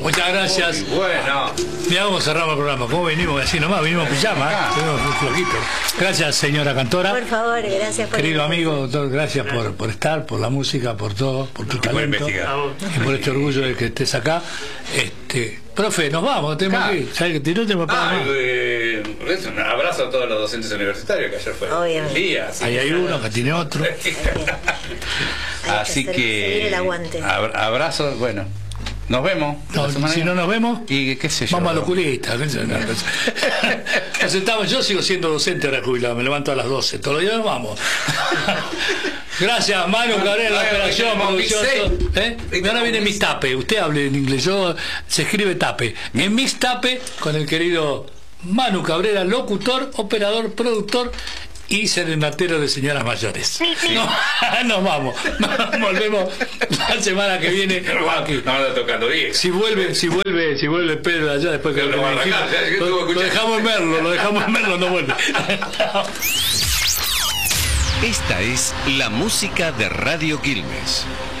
Muchas gracias. Uy, bueno. Mirá cómo cerramos el programa. ¿Cómo venimos así nomás? Vinimos en pijama, ¿eh? Venimos muy flojitos. Gracias, señora cantora. Por favor, gracias por Querido amigo, doctor, gracias por estar, por la música, por todo, por tu talento y por este orgullo de que estés acá. Profe, nos vamos, tenemos que ir. ¿Sabes que no tenemos para más? Un abrazo a todos los docentes universitarios que ayer fue el día. Ahí hay uno, acá tiene otro. Así que el aguante. Abrazos, bueno. Nos vemos. No, si no nos vemos, y qué sé yo. Vamos al oculista. Nos sentamos, yo sigo siendo docente ahora jubilado, me levanto a las 12. Todos los días nos vamos. Gracias, Manu Cabrera, la operación, producción. Y ahora viene Mixtape. Usted hable en inglés, se escribe tape. En Mixtape con el querido Manu Cabrera, locutor, operador, productor y serenatero de señoras mayores. Nos vamos. Volvemos la semana que viene. No anda tocando bien. Si vuelve Pedro allá después que lo dejamos en Merlo, no vuelve. Esta es la música de Radio Quilmes.